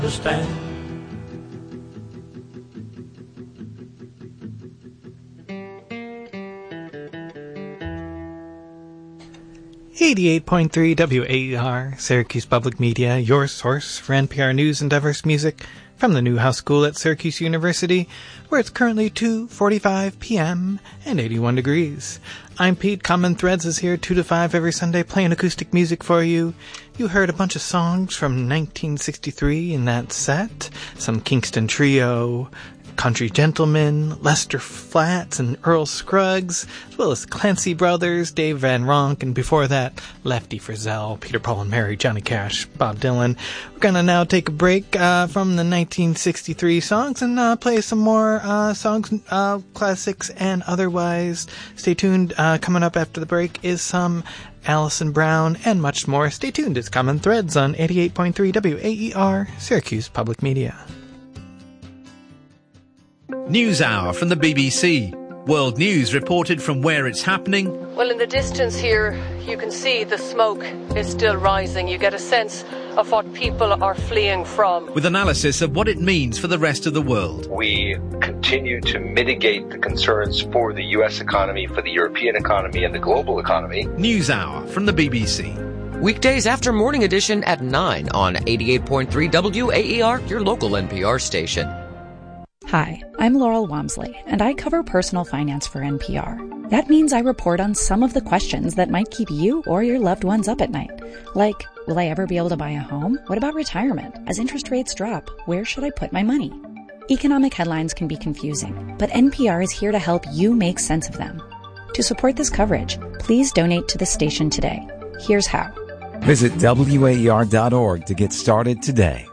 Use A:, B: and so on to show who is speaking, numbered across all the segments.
A: understand.
B: 88.3 WAER, Syracuse Public Media, your source for NPR news and diverse music from the Newhouse School at Syracuse University, where it's currently 2:45 p.m. and 81 degrees. I'm Pete. Common Threads is here 2 to 5 every Sunday playing acoustic music for you. You heard a bunch of songs from 1963 in that set, some Kingston Trio, Country Gentlemen, Lester Flats, and Earl Scruggs, as well as Clancy Brothers, Dave Van Ronk, and before that, Lefty Frizzell, Peter, Paul and Mary, Johnny Cash, Bob Dylan. We're gonna now take a break from the 1963 songs and play some more songs, classics and otherwise. Stay tuned. Coming up after the break is some Alison Brown and much more. Stay tuned. It's Common Threads on 88.3 WAER, Syracuse Public Media.
C: NewsHour from the BBC. World news reported from where it's happening.
D: Well, in the distance here, you can see the smoke is still rising. You get a sense of what people are fleeing from.
C: With analysis of what it means for the rest of the world.
E: We continue to mitigate the concerns for the U.S. economy, for the European economy, and the global economy.
C: NewsHour from the BBC.
F: Weekdays after Morning Edition at 9 on 88.3 WAER, your local NPR station.
G: Hi, I'm Laurel Wamsley, and I cover personal finance for NPR. That means I report on some of the questions that might keep you or your loved ones up at night. Like, will I ever be able to buy a home? What about retirement? As interest rates drop, where should I put my money? Economic headlines can be confusing, but NPR is here to help you make sense of them. To support this coverage, please donate to the station today. Here's how.
H: Visit WAER.org to get started today.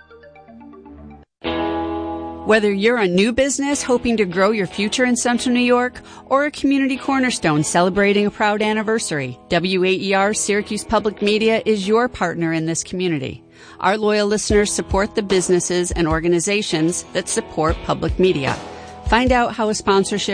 I: Whether you're a new business hoping to grow your future in Central New York or a community cornerstone celebrating a proud anniversary, WAER Syracuse Public Media is your partner in this community. Our loyal listeners support the businesses and organizations that support public media. Find out how a sponsorship